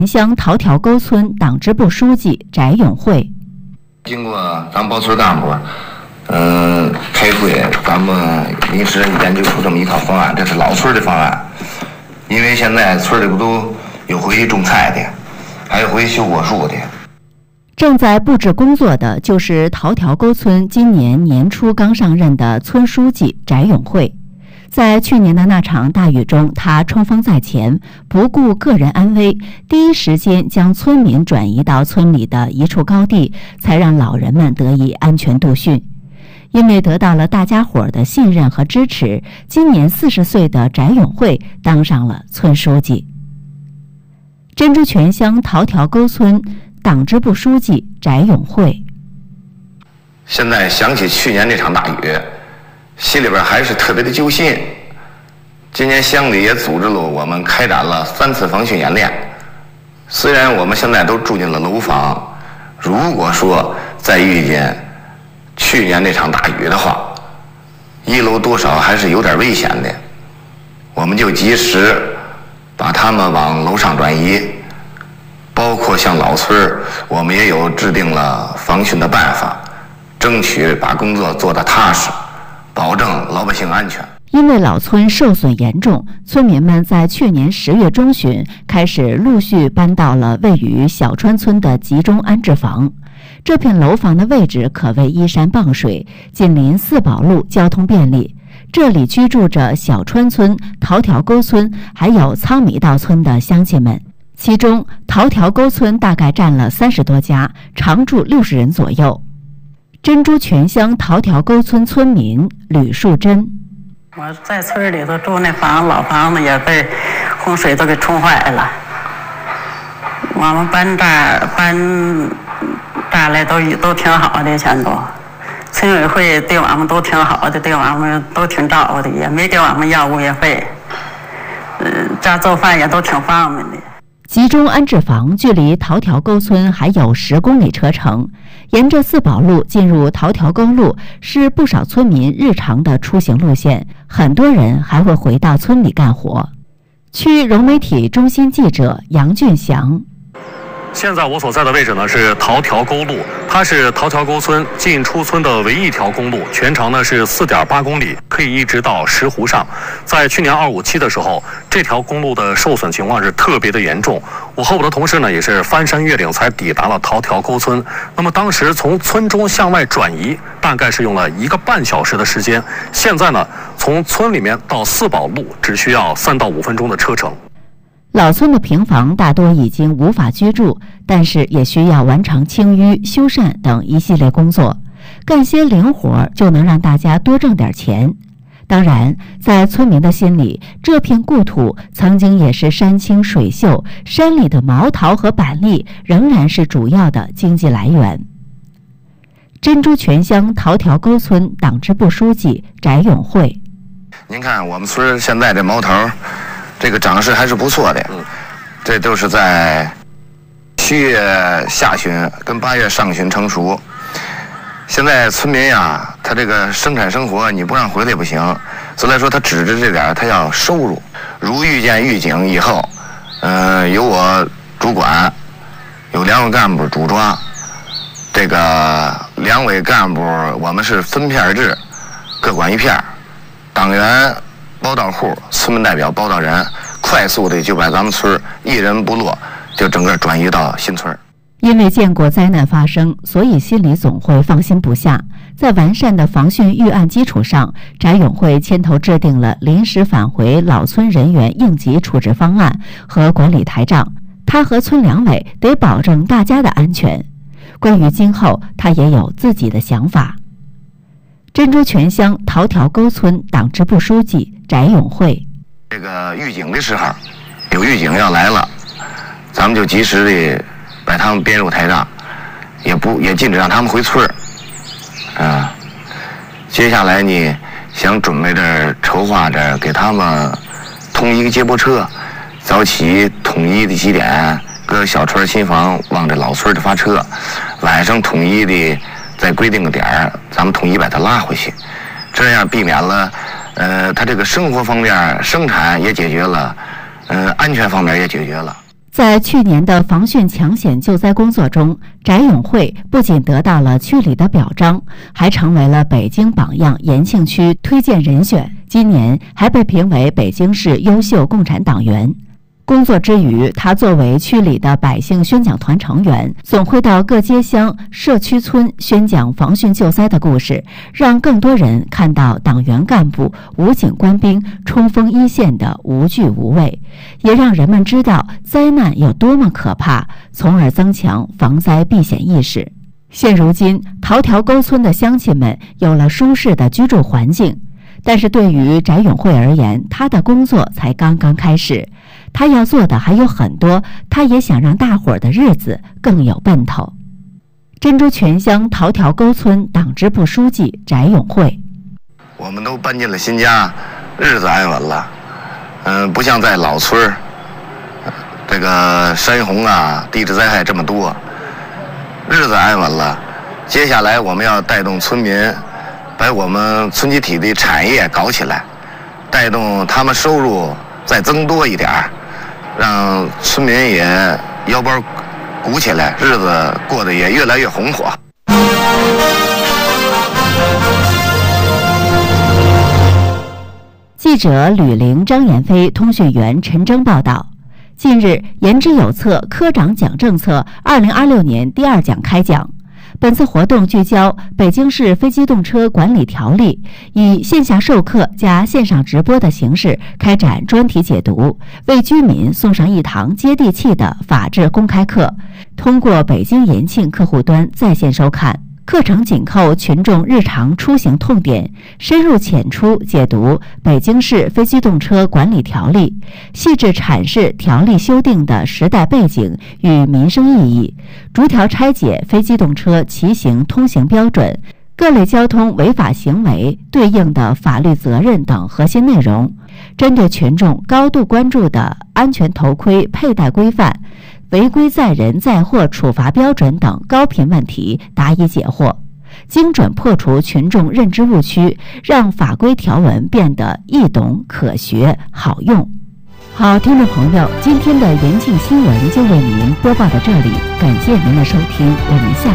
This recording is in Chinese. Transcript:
乡桃条沟村党支部书记翟永会。 经过咱们包村干部开会，咱们临时研究出这么一套方案，这是老村的方案。因为现在村里不都有回种菜的，还有回修果树的。 正在布置工作的就是桃条沟村今年年初刚上任的村书记翟永会。在去年的那场大雨中，他冲锋在前，不顾个人安危，第一时间将村民转移到村里的一处高地，才让老人们得以安全度汛。因为得到了大家伙的信任和支持，今年40岁的翟永会当上了村书记。珍珠泉乡桃条沟村党支部书记翟永会。 现在想起去年那场大雨，心里边还是特别的揪心。今年乡里也组织了我们开展了3次防汛演练。虽然我们现在都住进了楼房，如果说再遇见去年那场大雨的话，1楼多少还是有点危险的。我们就及时把他们往楼上转移，包括像老村，我们也有制定了防汛的办法，争取把工作做得踏实，保证老百姓安全。 因为老村受损严重，村民们在去年10月中旬开始陆续搬到了位于小川村的集中安置房。这片楼房的位置可谓依山傍水，紧邻4宝路，交通便利。这里居住着小川村、桃条沟村还有仓米道村的乡亲们，其中桃条沟村大概占了30多家，常住60人左右。珍珠泉乡桃条沟村村民吕树珍： 我在村里头住那老房子也被洪水都给冲坏了，我们搬这儿来都挺好的，全都村委会对我们都挺好的，对我们都挺照顾的，也没给我们要物业费，家做饭也都挺方便的。 集中安置房距离桃条沟村还有10公里车程，沿着4宝路进入桃条沟路是不少村民日常的出行路线，很多人还会回到村里干活。区融媒体中心记者杨俊祥。 现在我所在的位置呢是桃条沟路，它是桃条沟村进出村的唯一一条公路，全长呢是4.8公里，可以一直到石湖上。在去年257的时候，这条公路的受损情况是特别的严重。我和我的同事呢也是翻山越岭才抵达了桃条沟村。那么当时从村中向外转移，大概是用了1个半小时的时间。现在呢，从村里面到4宝路只需要3到5分钟的车程。 老村的平房大多已经无法居住，但是也需要完成清淤、修缮等一系列工作，干些零活就能让大家多挣点钱。当然，在村民的心里，这片故土曾经也是山清水秀，山里的毛桃和板栗仍然是主要的经济来源。珍珠泉乡桃条沟村党支部书记翟永会： 您看我们村现在这毛桃这个长势还是不错的，这都是在7月下旬跟8月上旬成熟。现在村民呀，他这个生产生活你不让回来不行，所以来说他指着这点他要收入。如遇见预警以后，由我主管，有2位干部主抓，这个2位干部我们是分片制，各管1片，党员报道户，村民代表报道人，快速的就把咱们村一人不落，就整个转移到新村。 因为见过灾难发生，所以心里总会放心不下。在完善的防汛预案基础上，翟永会牵头制定了临时返回老村人员应急处置方案和管理台账。他和村两委得保证大家的安全。关于今后，他也有自己的想法。珍珠泉乡桃条沟村党支部书记翟永会： 这个预警的时候，有预警要来了，咱们就及时的把他们编入台账，也禁止让他们回村接下来呢，想准备着筹划着给他们通一个接驳车，早起统一的几点搁小村新房往这老村的发车，晚上统一的再规定个点儿，咱们统一把它拉回去，这样避免了他这个生活方面生产也解决了，安全方面也解决了。 在去年的防汛抢险救灾工作中，翟永慧不仅得到了区里的表彰，还成为了北京榜样延庆区推荐人选。今年还被评为北京市优秀共产党员。工作之余，他作为区里的百姓宣讲团成员，总会到各街乡、社区村宣讲防汛救灾的故事，让更多人看到党员干部、武警官兵冲锋一线的无惧无畏，也让人们知道灾难有多么可怕，从而增强防灾避险意识。现如今，桃条沟村的乡亲们有了舒适的居住环境，但是对于翟永慧而言，他的工作才刚刚开始，他要做的还有很多，他也想让大伙儿的日子更有奔头。珍珠泉乡桃条沟村党支部书记翟永慧： 我们都搬进了新家，日子安稳了。不像在老村儿，这个山洪啊、地质灾害这么多，日子安稳了。接下来我们要带动村民，把我们村集体的产业搞起来，带动他们收入再增多一点儿，让村民也腰包鼓起来，日子过得也越来越红火。 记者吕玲、张延飞，通讯员陈征报道。近日，言之有策科长奖政策2026年第2奖开讲。本次活动聚焦北京市非机动车管理条例，以线下授课加线上直播的形式开展专题解读，为居民送上一堂接地气的法治公开课。通过北京延庆客户端在线收看。课程紧扣群众日常出行痛点，深入浅出解读北京市非机动车管理条例，细致阐释条例修订的时代背景与民生意义，逐条拆解非机动车骑行通行标准、各类交通违法行为对应的法律责任等核心内容，针对群众高度关注的安全头盔佩戴规范、违规载人载货处罚标准等高频问题答疑解惑，精准破除群众认知误区，让法规条文变得易懂、可学、好用。好，听众朋友，今天的延庆新闻就为您播报到这里，感谢您的收听，我们下